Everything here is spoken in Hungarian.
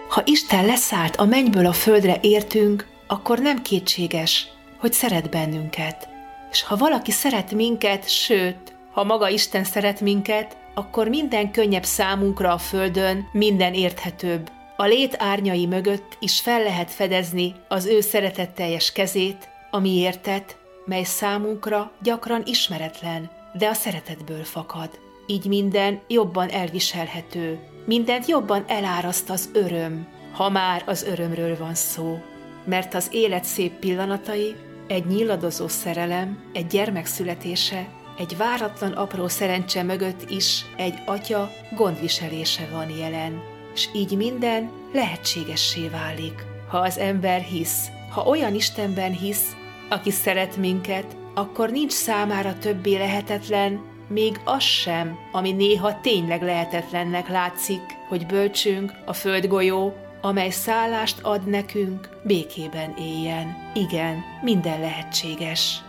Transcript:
Ha Isten leszállt a mennyből a földre értünk, akkor nem kétséges, hogy szeret bennünket. És ha valaki szeret minket, sőt, ha maga Isten szeret minket, akkor minden könnyebb számunkra a földön, minden érthetőbb. A lét árnyai mögött is fel lehet fedezni az ő szeretetteljes kezét, a miértet, mely számunkra gyakran ismeretlen, de a szeretetből fakad. Így minden jobban elviselhető, mindent jobban eláraszt az öröm, ha már az örömről van szó. Mert az élet szép pillanatai, egy nyíladozó szerelem, egy gyermek születése, egy váratlan apró szerencse mögött is egy atya gondviselése van jelen, és így minden lehetségessé válik. Ha az ember hisz, ha olyan Istenben hisz, aki szeret minket, akkor nincs számára többé lehetetlen, még az sem, ami néha tényleg lehetetlennek látszik, hogy bölcsünk, a földgolyó, amely szállást ad nekünk, békében éljen. Igen, minden lehetséges.